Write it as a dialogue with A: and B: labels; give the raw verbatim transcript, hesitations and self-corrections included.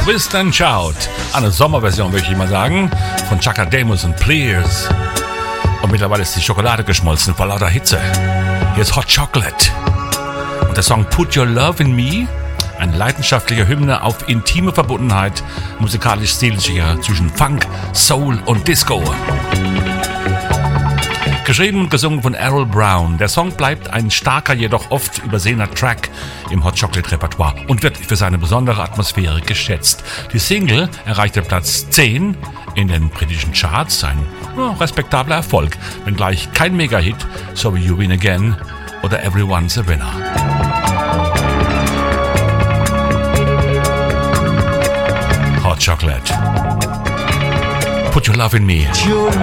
A: Twist and Shout. Eine Sommerversion, würde ich mal sagen, von Chaka Demus und Plears. Und mittlerweile ist die Schokolade geschmolzen vor lauter Hitze. Hier ist Hot Chocolate. Und der Song Put Your Love in Me, eine leidenschaftliche Hymne auf intime Verbundenheit, musikalisch-stilischer zwischen Funk, Soul und Disco. Geschrieben und gesungen von Errol Brown. Der Song bleibt ein starker, jedoch oft übersehener Track im Hot Chocolate Repertoire und wird für seine besondere Atmosphäre geschätzt. Die Single erreichte Platz zehn in den britischen Charts, ein ja, respektabler Erfolg, wenngleich kein Mega-Hit, so wie You Win Again oder Everyone's a Winner. Hot Chocolate. Put Your Love in Me.